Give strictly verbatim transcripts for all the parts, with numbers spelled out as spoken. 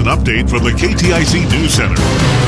an update from the K T I C News Center.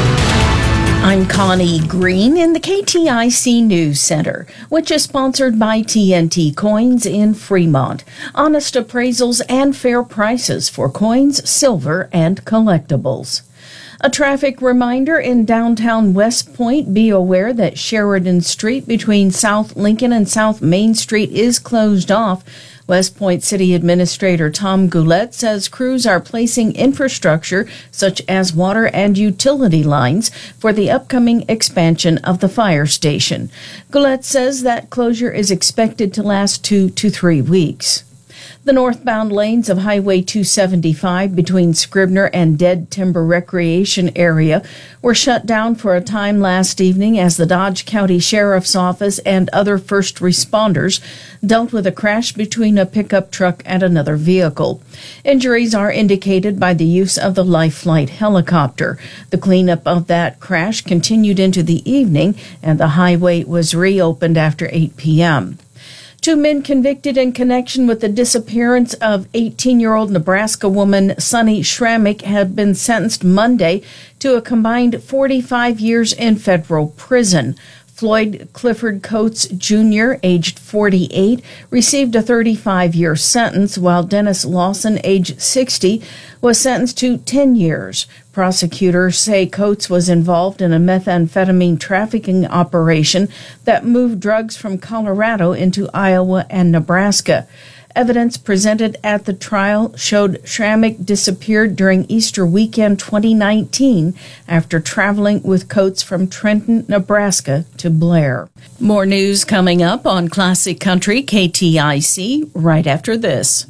I'm Connie Green in the K T I C News Center, which is sponsored by T N T Coins in Fremont. Honest appraisals and fair prices for coins, silver, and collectibles. A traffic reminder in downtown West Point. Be aware that Sheridan Street between South Lincoln and South Main Street is closed off. West Point City Administrator Tom Goulet says crews are placing infrastructure such as water and utility lines for the upcoming expansion of the fire station. Goulet says that closure is expected to last two to three weeks. The northbound lanes of Highway two seventy-five between Scribner and Dead Timber Recreation Area were shut down for a time last evening as the Dodge County Sheriff's Office and other first responders dealt with a crash between a pickup truck and another vehicle. Injuries are indicated by the use of the Life Flight helicopter. The cleanup of that crash continued into the evening, and the highway was reopened after eight p.m. Two men convicted in connection with the disappearance of eighteen-year-old Nebraska woman Sunny Schrammick have been sentenced Monday to a combined forty-five years in federal prison. Floyd Clifford Coates Junior, aged forty-eight, received a thirty-five-year sentence, while Dennis Lawson, aged sixty, was sentenced to ten years. Prosecutors say Coates was involved in a methamphetamine trafficking operation that moved drugs from Colorado into Iowa and Nebraska. Evidence presented at the trial showed Schrammick disappeared during Easter weekend twenty nineteen after traveling with Coates from Trenton, Nebraska to Blair. More news coming up on Classic Country K T I C right after this.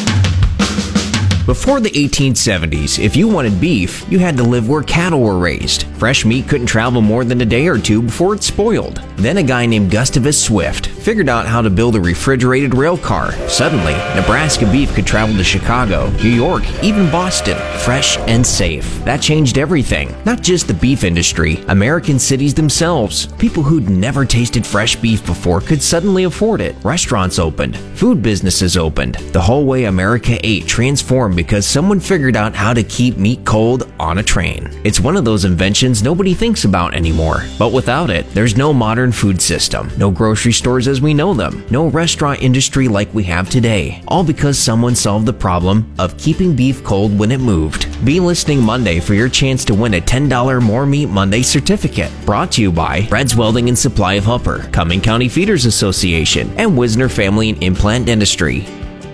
Before the eighteen seventies, if you wanted beef, you had to live where cattle were raised. Fresh meat couldn't travel more than a day or two before it spoiled. Then a guy named Gustavus Swift figured out how to build a refrigerated rail car. Suddenly, Nebraska beef could travel to Chicago, New York, even Boston, fresh and safe. That changed everything. Not just the beef industry, American cities themselves. People who'd never tasted fresh beef before could suddenly afford it. Restaurants opened. Food businesses opened. The whole way America ate transformed because someone figured out how to keep meat cold on a train. It's one of those inventions nobody thinks about anymore. But without it, there's no modern food system, no grocery stores as we know them, no restaurant industry like we have today. All because someone solved the problem of keeping beef cold when it moved. Be listening Monday for your chance to win a ten dollars More Meat Monday certificate. Brought to you by Fred's Welding and Supply of Upper, Cumming County Feeders Association, and Wisner Family and Implant Dentistry.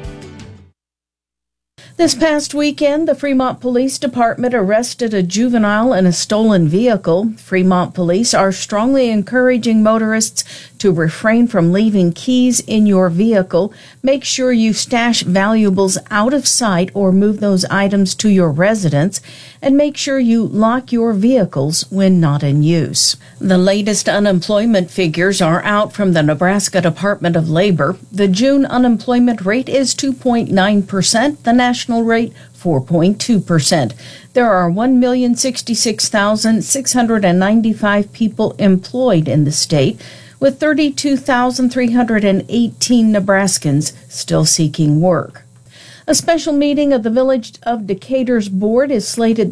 This past weekend, the Fremont Police Department arrested a juvenile in a stolen vehicle. Fremont police are strongly encouraging motorists to refrain from leaving keys in your vehicle. Make sure you stash valuables out of sight or move those items to your residence, and make sure you lock your vehicles when not in use. The latest unemployment figures are out from the Nebraska Department of Labor. The June unemployment rate is two point nine percent, the national rate four point two percent. There are one million sixty-six thousand six hundred ninety-five people employed in the state, with thirty-two thousand three hundred eighteen Nebraskans still seeking work. A special meeting of the Village of Decatur's board is slated